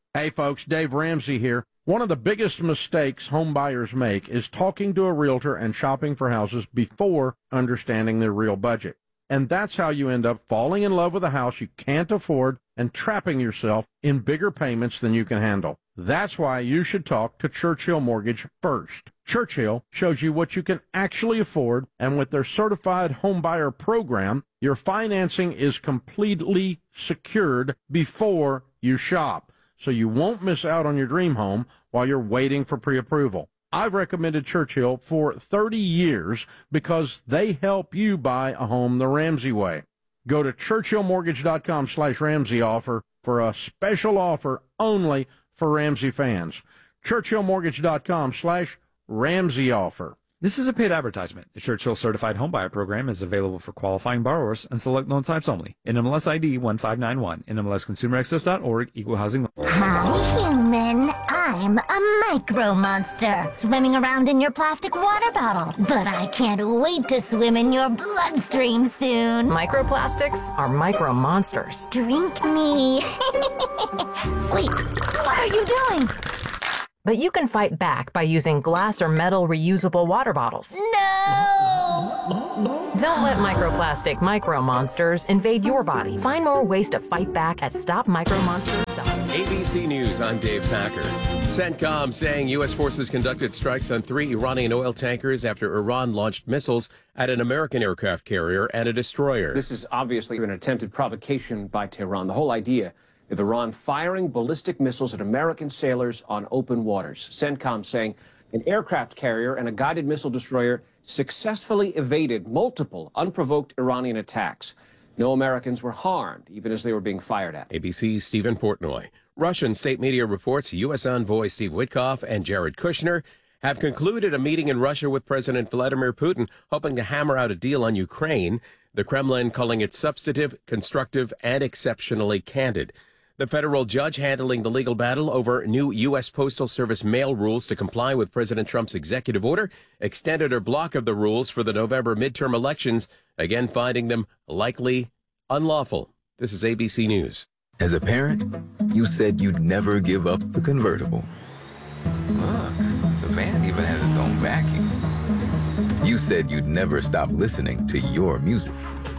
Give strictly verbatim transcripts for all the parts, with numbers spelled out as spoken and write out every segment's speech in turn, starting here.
Hey folks, Dave Ramsey here. One of the biggest mistakes home buyers make is talking to a realtor and shopping for houses before understanding their real budget. And that's how you end up falling in love with a house you can't afford and trapping yourself in bigger payments than you can handle. That's why you should talk to Churchill Mortgage first. Churchill shows you what you can actually afford, and with their certified home buyer program, your financing is completely secured before you shop, so you won't miss out on your dream home while you're waiting for pre-approval. I've recommended Churchill for thirty years because they help you buy a home the Ramsey way. Go to churchillmortgage.com slash Ramsey offer for a special offer only for Ramsey fans. churchillmortgage.com slash Ramsey offer. This is a paid advertisement. The Churchill Certified Homebuyer Program is available for qualifying borrowers and select loan types only. N M L S I D one five nine one. N M L S consumer access dot org. Equal housing. Hi, human. I'm a micro monster swimming around in your plastic water bottle. But I can't wait to swim in your bloodstream soon. Microplastics are micro monsters. Drink me. Wait, what are you doing? But you can fight back by using glass or metal reusable water bottles. No! Don't let microplastic micro monsters invade your body. Find more ways to fight back at stop micro monsters dot org. A B C News, I'm Dave Packer. CENTCOM saying U S forces conducted strikes on three Iranian oil tankers after Iran launched missiles at an American aircraft carrier and a destroyer. This is obviously an attempted provocation by Tehran. The whole idea of Iran firing ballistic missiles at American sailors on open waters. CENTCOM saying an aircraft carrier and a guided missile destroyer successfully evaded multiple unprovoked Iranian attacks. No Americans were harmed, even as they were being fired at. A B C's Stephen Portnoy. Russian state media reports U S envoy Steve Witkoff and Jared Kushner have concluded a meeting in Russia with President Vladimir Putin, hoping to hammer out a deal on Ukraine. The Kremlin calling it substantive, constructive, and exceptionally candid. The federal judge handling the legal battle over new U S Postal Service mail rules to comply with President Trump's executive order extended her block of the rules for the November midterm elections, again finding them likely unlawful. This is A B C News. As a parent, you said you'd never give up the convertible. Look, the van even has its own vacuum. You said you'd never stop listening to your music.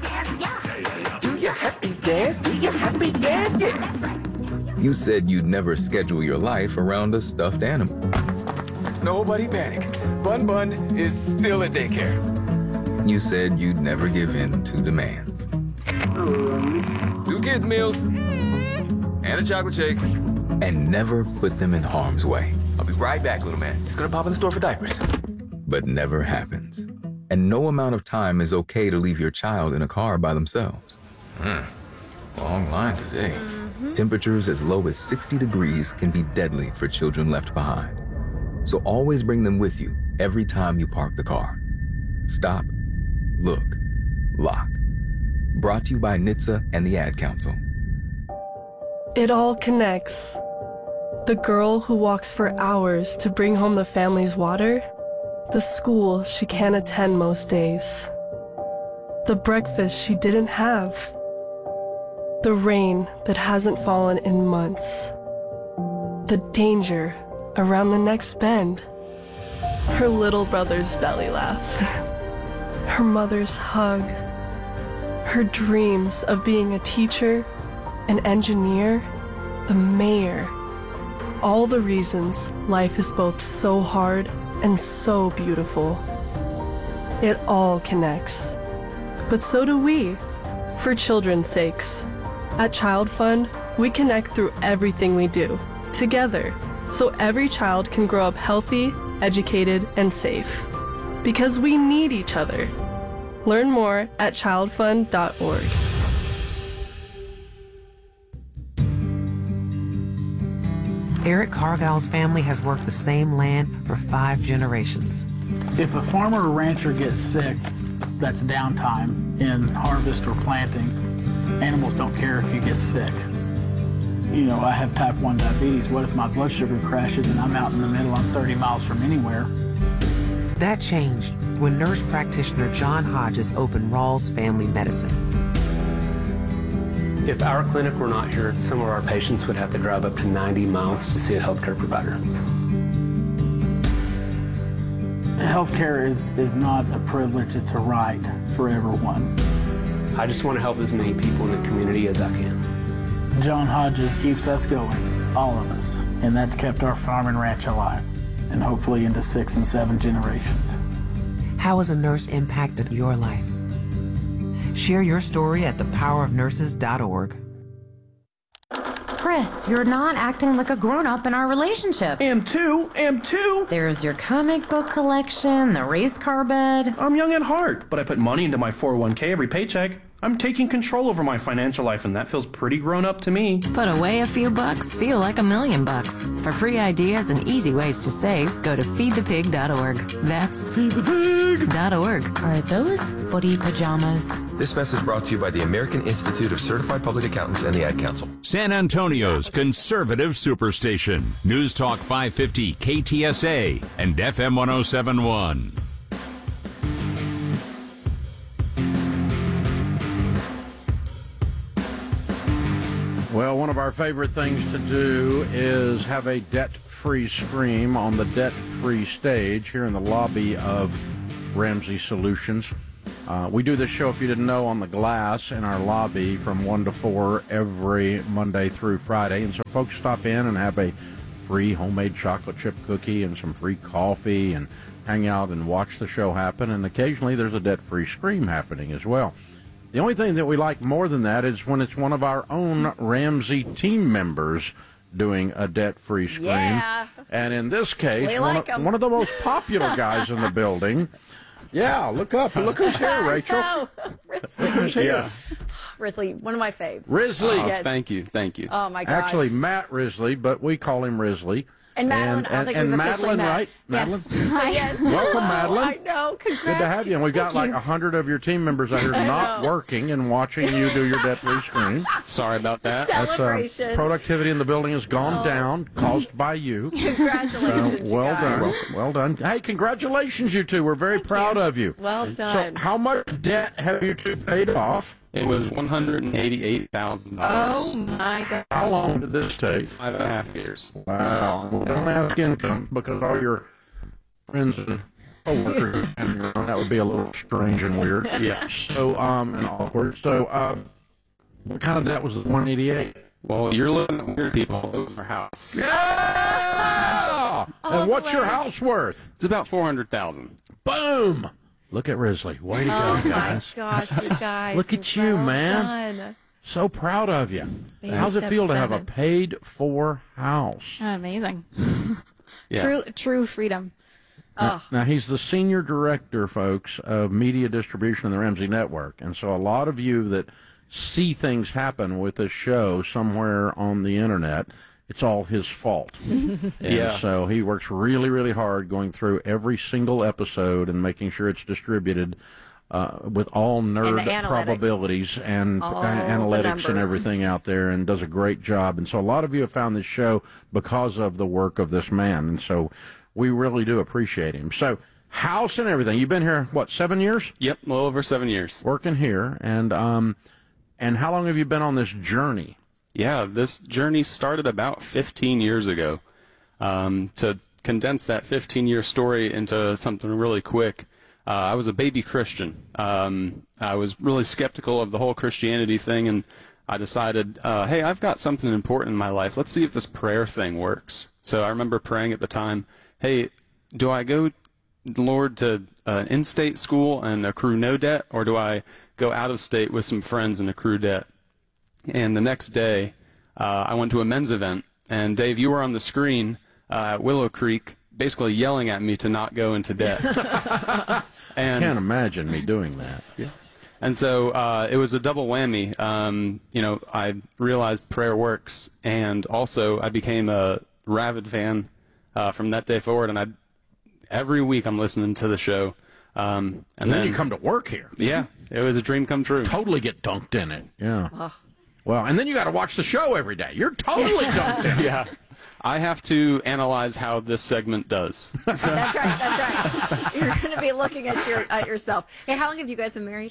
Do you happy dance? Do you happy dance? Yeah. That's right. You said you'd never schedule your life around a stuffed animal. Nobody panic. Bun Bun is still at daycare. You said you'd never give in to demands. Two kids' meals and a chocolate shake. And never put them in harm's way. I'll be right back, little man. Just gonna pop in the store for diapers. But never happens. And no amount of time is okay to leave your child in a car by themselves. Hmm. Long line today. Mm-hmm. Temperatures as low as sixty degrees can be deadly for children left behind. So always bring them with you every time you park the car. Stop, look, lock. Brought to you by N H T S A and the Ad Council. It all connects. The girl who walks for hours to bring home the family's water, the school she can't attend most days, the breakfast she didn't have, the rain that hasn't fallen in months, the danger around the next bend, her little brother's belly laugh, her mother's hug, her dreams of being a teacher, an engineer, the mayor. All the reasons life is both so hard and so beautiful. It all connects. But so do we, for children's sakes. At Child Fund, we connect through everything we do, together, so every child can grow up healthy, educated, and safe. Because we need each other. Learn more at child fund dot org. Eric Cargill's family has worked the same land for five generations. If a farmer or rancher gets sick, that's downtime in harvest or planting. Animals don't care if you get sick. You know, I have type one diabetes. What if my blood sugar crashes and I'm out in the middle, I'm thirty miles from anywhere? That changed when nurse practitioner John Hodges opened Rawls Family Medicine. If our clinic were not here, some of our patients would have to drive up to ninety miles to see a healthcare provider. Healthcare is, is not a privilege, it's a right for everyone. I just want to help as many people in the community as I can. John Hodges keeps us going, all of us, and that's kept our farm and ranch alive, and hopefully into six and seven generations. How has a nurse impacted your life? Share your story at the power of nurses dot org. Chris, you're not acting like a grown-up in our relationship. Am too, am too. There's your comic book collection, the race car bed. I'm young at heart, but I put money into my four oh one k every paycheck. I'm taking control over my financial life, and that feels pretty grown up to me. Put away a few bucks, feel like a million bucks. For free ideas and easy ways to save, go to feed the pig dot org. That's feed the pig dot org. Are those footy pajamas? This message brought to you by the American Institute of Certified Public Accountants and the Ad Council. San Antonio's conservative superstation. News Talk five fifty K T S A and F M one oh seven point one. Well, one of our favorite things to do is have a debt-free scream on the debt-free stage here in the lobby of Ramsey Solutions. Uh, we do this show, if you didn't know, on the glass in our lobby from one to four every Monday through Friday. And so folks stop in and have a free homemade chocolate chip cookie and some free coffee and hang out and watch the show happen. And occasionally there's a debt-free scream happening as well. The only thing that we like more than that is when it's one of our own Ramsey team members doing a debt-free scream. Yeah. And in this case, We one, like of, 'em. one of the most popular guys in the building. Yeah, look up. Look who's here, Rachel. No, Look who's Risley. here. Risley, one of my faves. Risley. Yes. Thank you, thank you. Oh, my gosh. Actually, Matt Risley, but we call him Risley. And Madeline, and, I don't think and we've officially Madeline, met. right? Yes. Madeline? Yes. Welcome, Oh, Madeline. I know. Congrats. Good to have you. And we've got Thank like you. a hundred of your team members out here I not know. working and watching you do your debt-free screen. Sorry about that. That's, uh, Celebration. productivity in the building has gone Oh. down, caused by you. Congratulations, So, well you guys. done. Well, well done. Hey, congratulations, you two. We're very proud of you. Well done. So, how much debt have you two paid off? It was one hundred eighty-eight thousand dollars. Oh, my God. How long did this take? Five and a half years. Wow. We don't ask income because all your friends and coworkers and that would be a little strange and weird. Yeah. So, um, and awkward. So, uh, what kind of debt was the one eighty-eight? Well, you're looking at weird people. It was our house. Yeah! All And the what's your way. house worth? It's about four hundred thousand. Boom! Look at Risley. Way to Oh, go, my guys. gosh, you guys. Look at you, Well man. done. So proud of you. Baby How's it step feel to have a seven. paid-for house? Amazing. Yeah. True, true freedom. Now, Oh, now, he's the senior director, folks, of media distribution in the Ramsey Network. And so a lot of you that see things happen with this show somewhere on the Internet, it's all his fault. And Yeah. so he works really, really hard going through every single episode and making sure it's distributed uh, with all nerd analytics. probabilities and All uh, the analytics and numbers. everything out there, and does a great job. And so a lot of you have found this show because of the work of this man. And so we really do appreciate him. So house and everything. You've been here, what, seven years? Yep, a little over seven years. Working here. And um, and how long have you been on this journey? Yeah, this journey started about fifteen years ago. Um, to condense that fifteen-year story into something really quick, uh, I was a baby Christian. Um, I was really skeptical of the whole Christianity thing, and I decided, uh, hey, I've got something important in my life. Let's see if this prayer thing works. So I remember praying at the time, hey, do I go, Lord, to uh, in-state school and accrue no debt, or do I go out of state with some friends and accrue debt? And the next day, uh, I went to a men's event, and Dave, you were on the screen uh, at Willow Creek, basically yelling at me to not go into debt. and, Can't imagine me doing that. Yeah. And so uh, it was a double whammy. Um, you know, I realized prayer works, and also I became a rabid fan uh, from that day forward. And I, every week I'm listening to the show. Um, and, And then you come to work here. Yeah, it was a dream come true. Totally get dunked in it. Yeah. Well, and then you got to watch the show every day. You're totally dunked in it. Yeah. I have to analyze how this segment does. that's right. That's right. You're going to be looking at your at yourself. Hey, how long have you guys been married?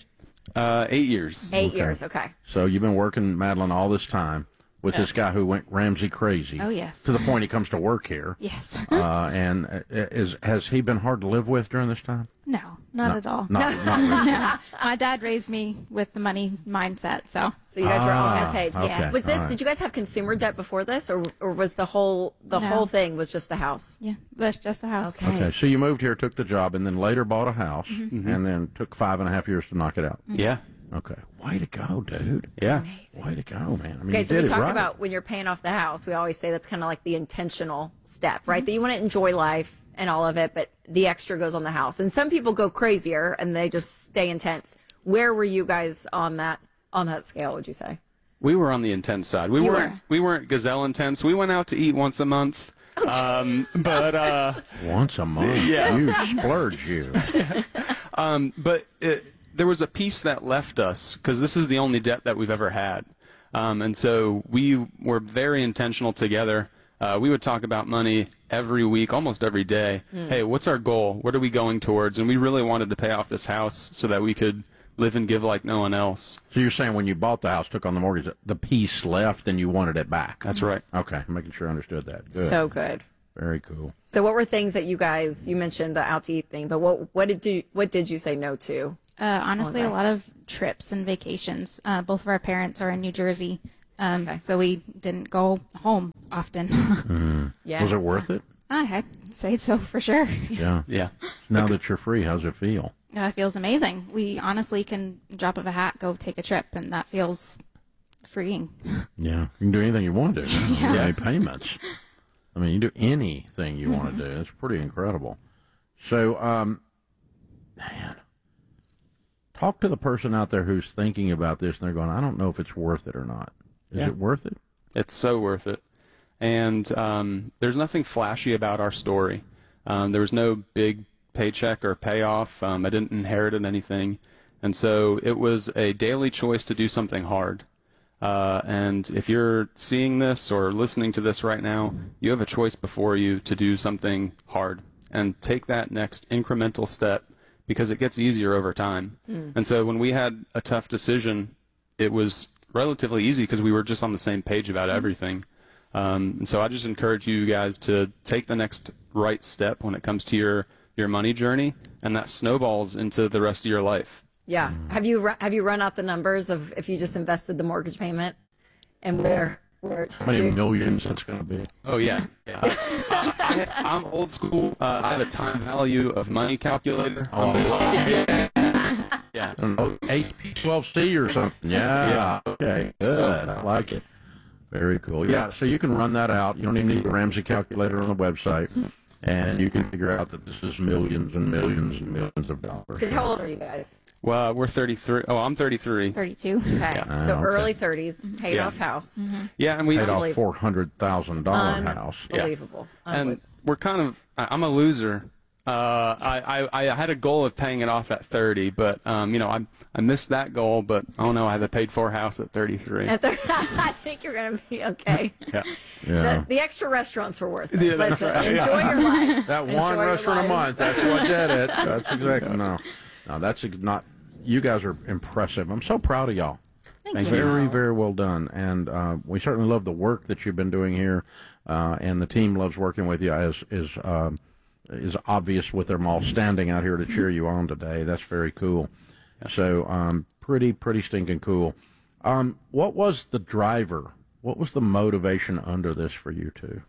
Uh, eight years. Eight years, okay. So you've been working, Madeline, all this time with Yeah. this guy who went Ramsey crazy. Oh, yes. To the point he comes to work here. Yes. uh, and uh, is has he been hard to live with during this time? No, not No, at all. not- not really. No. My dad raised me with the money mindset, so. So you guys were on that Ah, page. okay, Was this? all right. Did you guys have consumer debt before this, or or was the whole the No. whole thing was just the house? Yeah, that's just the house. Okay, so you moved here, took the job, and then later bought a house, Mhm. and then took five and a half years to knock it out. Yeah. Okay. Way to go, dude. Yeah. Way to go, man. I mean, Okay, you so did we it talk right. about when you're paying off the house, we always say that's kind of like the intentional step, right? That you want to enjoy life and all of it, but the extra goes on the house. And some people go crazier and they just stay intense. Where were you guys on that on that scale, would you say? We were on the intense side. We You weren't. were. We weren't gazelle intense. We went out to eat once a month. Um, but uh, Once a month. Yeah. You splurge, you. um, but it, there was a piece that left us because this is the only debt that we've ever had, um, and so we were very intentional together. Uh, we would talk about money every week, almost every day. Hmm. Hey, what's our goal? What are we going towards? And we really wanted to pay off this house so that we could live and give like no one else. So you're saying when you bought the house, took on the mortgage, the piece left and you wanted it back? That's right. Okay, making sure I understood that. Good. So good. Very cool. So what were things that you guys, you mentioned the out to eat thing, but what what did you what did you say no to? Uh, honestly, Okay. a lot of trips and vacations. Uh, both of our parents are in New Jersey, um, so we didn't go home often. Mm. Yes. Was it worth it? I- I'd say so for sure. Yeah. Yeah. Now that you're free, how's it feel? Uh, it feels amazing. We honestly can drop of a hat, go take a trip, and that feels freeing. Yeah. You can do anything you want to do. now. Yeah. You make payments. I mean, you do anything you want to do. It's pretty incredible. So, um, man, talk to the person out there who's thinking about this and they're going, I don't know if it's worth it or not. Is Yeah. it worth it? It's so worth it. And um, there's nothing flashy about our story. Um, there was no big paycheck or payoff. Um, I didn't inherit anything. And so it was a daily choice to do something hard. Uh, and if you're seeing this or listening to this right now, you have a choice before you to do something hard and take that next incremental step because it gets easier over time. Mm. And so when we had a tough decision, it was relatively easy because we were just on the same page about everything. Um, and so I just encourage you guys to take the next right step when it comes to your, your money journey, and that snowballs into the rest of your life. Yeah. Have you ru- have you run out the numbers of if you just invested the mortgage payment and where where it How many took you? millions that's going to be? Oh, yeah. yeah. uh, I, I'm old school. Uh, I have a time value of money calculator. Oh, yeah. Yeah. I don't know, A P twelve C or something. Yeah. Yeah. Okay. Good. I like it. Very cool. Yeah. So you can run that out. You don't even need the Ramsey calculator on the website, and you can figure out that this is millions and millions and millions of dollars. Because how old are you guys? Well, we're thirty-three. Oh, I'm thirty-three. thirty-two. Okay. Yeah. So Ah, okay. early thirties, paid Yeah. off house. Yeah, and we paid off four hundred thousand dollar house. Unbelievable. And we're kind of, I- I'm a loser. Uh, I, I, I had a goal of paying it off at thirty, but, um, you know, I, I missed that goal, but oh no, I had a paid for house at thirty-three. At the- I think you're going to be okay. Yeah. The, the extra restaurants were worth it. Yeah, that's Listen, right. enjoy your life. That Enjoy one your restaurant a life. month. That's what did it. That's exactly no. No, that's ex- not. You guys are impressive. I'm so proud of y'all. Thank you. Very, very well done. And uh, we certainly love the work that you've been doing here, uh, and the team loves working with you. As is um, is obvious with them all standing out here to cheer you on today. That's very cool. So um, pretty, pretty stinking cool. Um, what was the driver? What was the motivation under this for you two?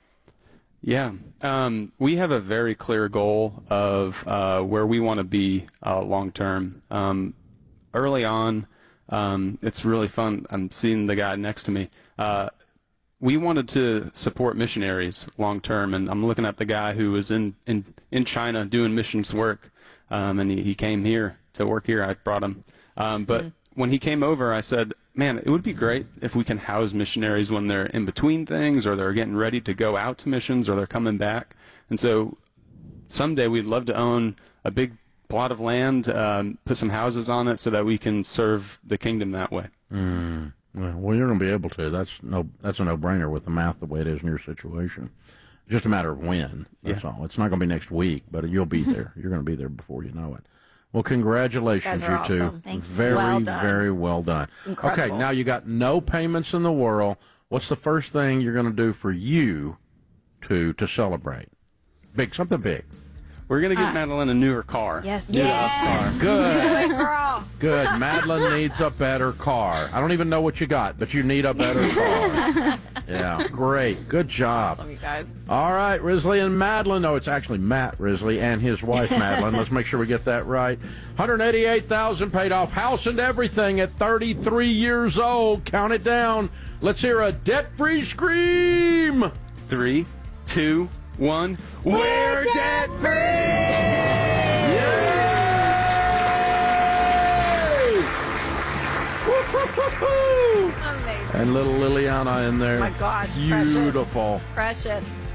Yeah, um, we have a very clear goal of uh, where we want to be uh, long term. Um, early on, um, it's really fun. I'm seeing the guy next to me. Uh, we wanted to support missionaries long term, and I'm looking at the guy who was in, in, in China doing missions work, um, and he, he came here to work here. I brought him. Um, but Mm-hmm. when he came over, I said, man, it would be great if we can house missionaries when they're in between things or they're getting ready to go out to missions or they're coming back. And so someday we'd love to own a big plot of land, um, put some houses on it so that we can serve the kingdom that way. Mm. Well, well, you're going to be able to. That's no. That's a no-brainer with the math the way it is in your situation. Just a matter of when. That's Yeah. all. It's not going to be next week, but you'll be there. You're going to be there before you know it. Well, congratulations, You guys are two. awesome. Thank you. Very, Well done. very well done. Incredible. Okay, now you got no payments in the world. What's the first thing you're going to do for you to to celebrate? Big, something big. We're going to get Uh, Madeline a newer car. Yes, New yes. car. Good. Do it, girl. Good. Madeline needs a better car. I don't even know what you got, but you need a better car. Yeah, great. Good job. Awesome, you guys. All right, Risley and Madeline. No, it's actually Matt Risley and his wife, Madeline. Let's make sure we get that right. one hundred eighty-eight thousand dollars paid off, house and everything at thirty-three years old. Count it down. Let's hear a debt-free scream. Three, two, one. We're debt-free! Yay! Woo-hoo-hoo-hoo! Amazing. And little Liliana in there. Oh my gosh, Beautiful. Precious. Precious.